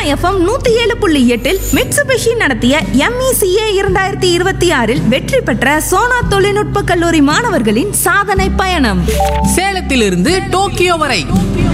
FM 107.8 Mitsubishi நடத்திய MECA 2026 வெற்றி பெற்ற சோனா தொழில்நுட்ப கல்லூரி மாணவர்களின் சாதனை பயணம். சேலத்திலிருந்து டோக்கியோ வரை.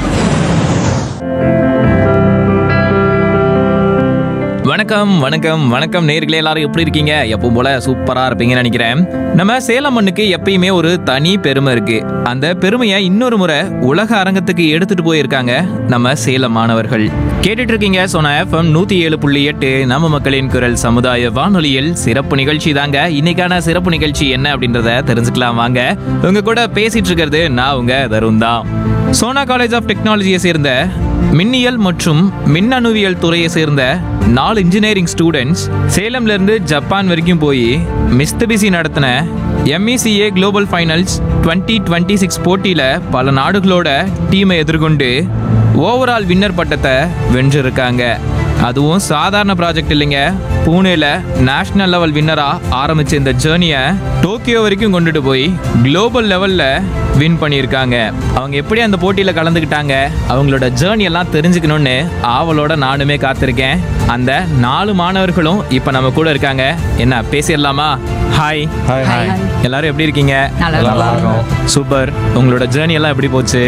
வணக்கம் வணக்கம் வணக்கம் நேயர்களே, எல்லாரும் எப்படி இருக்கீங்க? எப்பவும் போல சூப்பரா இருப்பீங்கன்னு நினைக்கிறேன். நம்ம சேலம் மண்ணுக்கு எப்பயுமே ஒரு தனி பெருமை இருக்கு. அந்த பெருமையை இன்னொரு முறை உலக அரங்கத்துக்கு எடுத்துட்டு போயிருக்காங்க நம்ம சேலம் மாணவர்கள். கேட்டுட்டு இருக்கீங்க சோனா எஃப்எம் 107.8 நம்ம மக்களின் குரல் சமுதாய வானொலியில் சிறப்பு நிகழ்ச்சி தாங்க. இன்னைக்கான சிறப்பு நிகழ்ச்சி என்ன அப்படின்றத தெரிஞ்சுக்கலாம் வாங்க. உங்க கூட பேசிட்டு இருக்கிறது நான் உங்க தருண் தான். சோனா காலேஜ் ஆஃப் டெக்னாலஜியை சேர்ந்த மின்னியல் மற்றும் மின்னணுவியல் துறையை சேர்ந்த 4 இன்ஜினியரிங் ஸ்டூடெண்ட்ஸ் சேலம்ல இருந்து ஜப்பான் வரைக்கும் போய் மிஸ்துபிஷி நடத்தின MECA குளோபல் ஃபைனல்ஸ் 2026 போட்டியில பல நாடுகளோட டீமை எதிர்கொண்டு ஓவரால் வின்னர் பட்டத்தை வென்றிருக்காங்க. அதுவும் சாதாரண ப்ராஜெக்ட் இல்லைங்க. பூனேல நேஷனல் லெவல் வின்னரா ஆரம்பிச்ச இந்த ஜேர்னியை டோக்கியோ வரைக்கும் கொண்டுட்டு போய் குளோபல் லெவல்ல வின் பண்ணியிருக்காங்க. அவங்க எப்படி அந்த போட்டியில கலந்துக்கிட்டாங்க, அவங்களோட ஜேர்னி எல்லாம் தெரிஞ்சுக்கணும்னு ஆவலோட நானுமே காத்திருக்கேன். அந்த 4 மாணவர்களும் இப்ப நம்ம கூட இருக்காங்க. என்ன பேசிடலாமா? ஹாய். ஹாய். எல்லாரும் எப்படி இருக்கீங்க? நல்லா இருக்கோம். சூப்பர். உங்களோட ஜேர்னி எல்லாம் எப்படி போச்சு?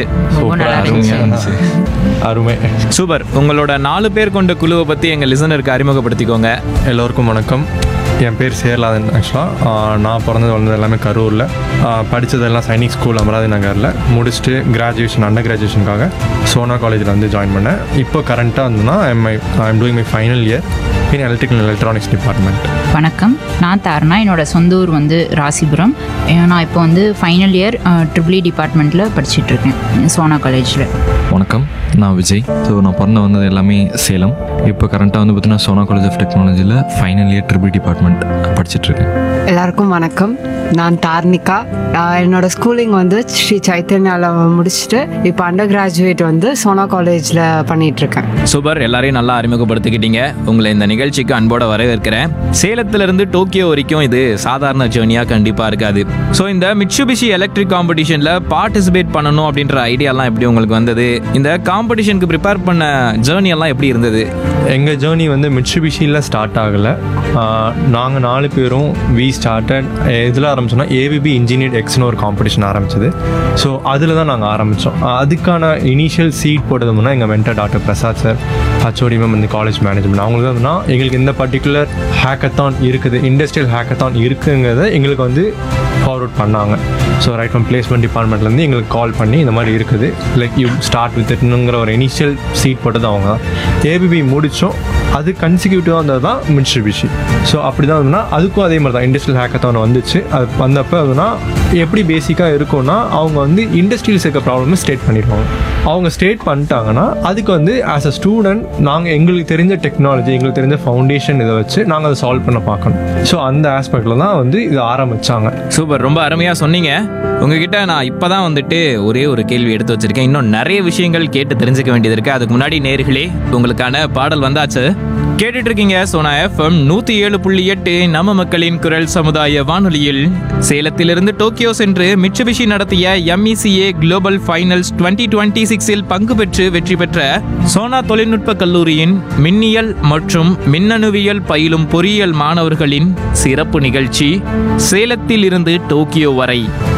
அருமை. சூப்பர். உங்களோட 4 பேர் கொண்ட குழுவை பத்தி எங்க லிசனருக்கு அறிமுகப்படுத்திக்கோங்க. எல்லோருக்கும் வணக்கம். என் பேர் சேர்லாதன். ஆக்சுவலாக நான் பிறந்தது வளர்ந்தது எல்லாமே கரூரில். படித்ததெல்லாம் சைனிக் ஸ்கூல் அமராவதி நகரில் முடிச்சுட்டு கிராஜுவேஷன் அண்டர் கிராஜுவேஷனுக்காக சோனா காலேஜில் வந்து ஜாயின் பண்ணேன். இப்போ கரண்ட்டாக இருந்ததுன்னா I'm doing my final year in electrical and electronics department. வணக்கம், நான் தாரணா. என்னோட சொந்த ஊர் வந்து ராசிபுரம். நான் இப்போ வந்து ஃபைனல் இயர் EEE டிபார்ட்மெண்ட்டில் படிச்சுட்ருக்கேன் சோனா காலேஜில். வணக்கம், நான் விஜய். ஸோ நான் பிறந்து வந்தது எல்லாமே சேலம். இப்போ கரண்ட்டாக வந்து பார்த்தீங்கன்னா சோனா காலேஜ் ஆஃப் டெக்னாலஜியில் ஃபைனல் இயர் EEE டிபார்ட்மெண்ட் படிச்சுட்ருக்கேன். எல்லாருக்கும் வணக்கம். நான் தார்னிகா. என்னோட ஸ்கூலிங் வந்து ஸ்ரீ சைத்தன்யாவில் முடிச்சுட்டு இப்போ அண்டர் கிராஜுவேட் வந்து சோனா காலேஜில் பண்ணிகிட்ருக்கேன். சூப்பர். எல்லாரையும் நல்லா அறிமுகப்படுத்திக்கிட்டீங்க. உங்களை இந்த நிகழ்ச்சிக்கு அன்போட வரவேற்கிறேன். சேலத்திலிருந்து டோக்கியோ வரைக்கும் இது சாதாரண ஜேர்னியா கண்டிப்பா இருக்காது. ஸோ இந்த மிட்சுபிஷி எலக்ட்ரிக் காம்படிஷன்ல பார்ட்டிசிபேட் பண்ணணும் அப்படின்ற ஐடியாலாம் எப்படி உங்களுக்கு வந்தது? இந்த காம்படிஷனுக்கு ப்ரிப்பேர் பண்ண ஜேர்னி எல்லாம் எப்படி இருந்தது? எங்கள் ஜேர்னி வந்து மிட்சுபிஷியில் ஸ்டார்ட் ஆகலை. நாங்கள் 4 பேரும் ஸ்டார்டட் இதில் ஆரம்பிச்சோன்னா ABB இன்ஜினியர் எக்ஸ்னு ஒரு காம்படிஷன் ஆரம்பிச்சது. ஸோ அதில் தான் நாங்கள் ஆரம்பித்தோம். அதுக்கான இனிஷியல் சீட் போட்டதுமுன்னா எங்கள் mentor doctor Prasad sir, HOD ma'am, இந்த காலேஜ் மேனேஜ்மெண்ட், அவங்களுக்கு வந்துன்னா எங்களுக்கு இந்த பர்டிகுலர் ஹேக்கத்தான் இருக்குது, இண்டஸ்ட்ரியல் ஹேக்கத்தான் இருக்குங்கிறத எங்களுக்கு வந்து ஃபார்வர்ட் பண்ணாங்க. ஸோ ரைட் ஃப்ரம் பிளேஸ்மெண்ட் டிபார்ட்மெண்ட்லேருந்து எங்களுக்கு கால் பண்ணி இந்த மாதிரி இருக்குது, லைக் யூ ஸ்டார்ட் வித் இட்னுங்கிற ஒரு இனிஷியல் சீட் போட்டது அவங்க தான். ABB முடித்தோம், அது கன்சிக்யூட்டிவாக வந்தது தான் மிட்சுபிஷி. ஸோ அப்படி தான் இருந்ததுன்னா அதுக்கும் அதே மாதிரி தான் இண்டஸ்ட்ரியல் ஹேக்கத்தான் வந்துச்சு. அது வந்தப்போ அதுனா எப்படி பேசிக்காக இருக்கும்னா அவங்க வந்து இண்டஸ்ட்ரியல்ஸ் இருக்க ப்ராப்ளமே ஸ்டேட் பண்ணிடுவாங்க. அவங்க ஸ்டேட் பண்ணிட்டாங்கன்னா அதுக்கு வந்து ஆஸ் அ ஸ்டூடெண்ட் நாங்கள் எங்களுக்கு தெரிஞ்ச டெக்னாலஜி, எங்களுக்கு தெரிஞ்ச ஃபவுண்டேஷன் இதை வச்சு நாங்கள் அதை சால்வ் பண்ண பார்க்கணும். ஸோ அந்த ஆஸ்பெக்டில் தான் வந்து இதை ஆரம்பித்தாங்க. சூப்பர், ரொம்ப அருமையாக சொன்னீங்க. உங்ககிட்ட நான் இப்போதான் வந்துட்டு ஒரே ஒரு கேள்வி எடுத்து வச்சிருக்கேன். இன்னும் நிறைய விஷயங்கள் கேட்டு தெரிஞ்சுக்க வேண்டியது இருக்கு. அதுக்கு முன்னாடி நேயர்களே, உங்களுக்கான பாடல் வந்தாச்சு. கேட்டுட்டு இருக்கீங்க சோனா எஃப்எம் 107.8 நம்ம மக்களின் குரல் சமுதாய வானொலியில் சேலத்திலிருந்து டோக்கியோ சென்று மிட்சுபிஷி நடத்திய MECA குளோபல் ஃபைனல்ஸ் 2026 பங்கு பெற்று வெற்றி பெற்ற சோனா தொழில்நுட்ப கல்லூரியின் மின்னியல் மற்றும் மின்னணுவியல் பயிலும் பொறியியல் மாணவர்களின் சிறப்பு நிகழ்ச்சி சேலத்தில் இருந்து டோக்கியோ வரை.